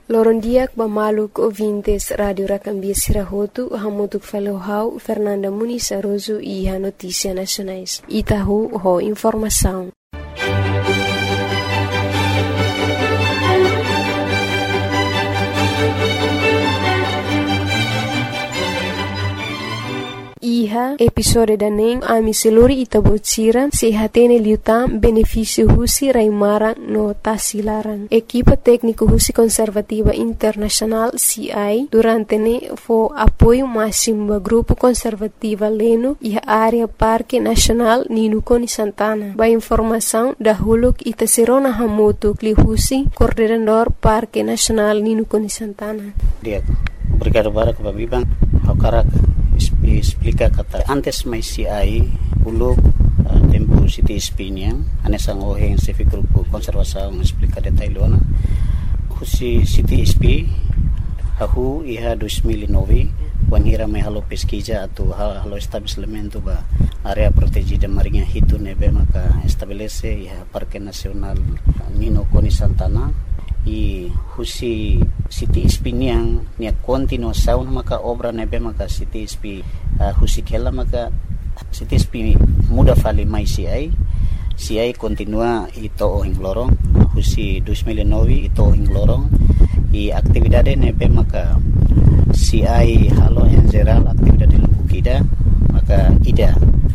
Lorondiak Bamaluk ouvintes Radio Rakambia Sirahotu, Hamutuk Falohau, Fernanda Muniz Aroso e a Notícia Nacionais. Itahu ho informação. Iha episode daning ami seluri itabocira sehatene liutam benefício husi raimarang no tasilarang. Equipa técnico husi conservativa internacional CI durante ne fo apoio máximo ba grupo conservativa leno iha área Parque Nacional Ninukoni Santana. Ba informação da huluk itaserona hamotu kli husi coordenador Parque Nacional Ninukoni Santana. Obrigado para Babibang. Hakarak explica kata antes mai CI uluk tempo City Spinian anesang oheng sefi grupo konservasaung explica detailona husi City SP ahu iha 2009 wanhira mai halo pesquisa atau halo estabelecimento ba area protegida marinha hitu nebe maka estabelece iha Parque Nacional Ninukoni Santana i husi City Spinian nia continuação maka obra nebe maka City SP husi kela maka City SP muda fali mai CI continua ito ohing lorong husi 2009 ito ohing lorong i aktividade nebe maka CI halo en geral aktividade lubukida maka ida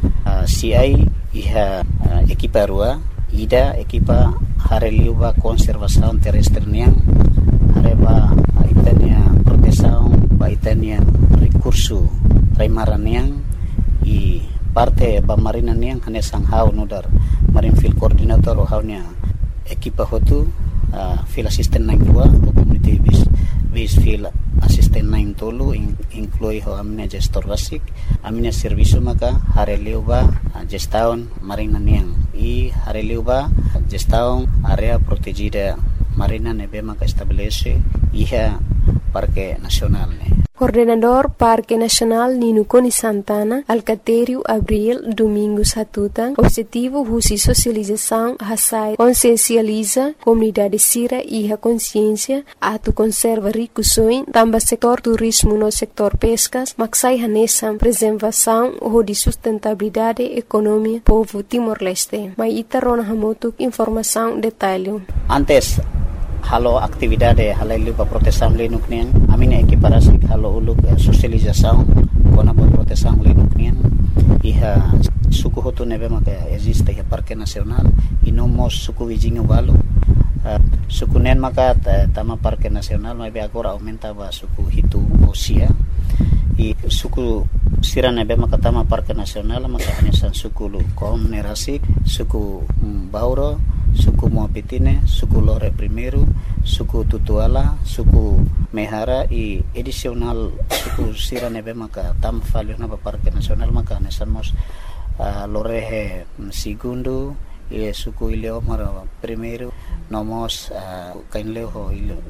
CI iha ekipa rua ida ekipa hareliuba konservasaun terrestre niang hareba itania protesaun ba itania recurso raimaran niang i parte ba marina niang hanesang hau nudar marin field coordinator o haunya ekipa hotu field assistant 92 community base field assistant 9 tolu inclui ho amina gestor basic amina servicio maka hareliuba gestaun marina niang i hareliuba gestaun area protegida marina nebe maka estabelece iha Parque Nacional ne. Coordenador Parque Nacional Ninukoni Santana, Alcatério Abril Domingos Hatutan, objetivo husi socialização hasai consciencializa comunidade sira e a consciência atu conserva ricusoin tamba setor turismo no setor pescas maksai hanesam preservação ou de sustentabilidade economia povo Timor-Leste. Mai itarona hamotuk informação detalhe. Antes halo aktividade halailupa proteção linuk nian amine equiparasi halo uluk socialização kona proteção linuk nian iha suku hotu nebe maka existe iha Parque Nacional e nomos suku wijingu balu suku nen maka tama Parque Nacional mai agora aumenta ba suku hitu osia i suku sira nebe maka tama Parque Nacional maka hanesan suku lu kom nerasik suku bauro suku Moapitine, suku Lore Primeiro, suku Tutuala, suku Mehara i edisional suku sira nebe maka tam valio na Parque Nacional maka nesamos Lorehe Segundo e suku Ileo Mara Primeiro nomos kainleo ho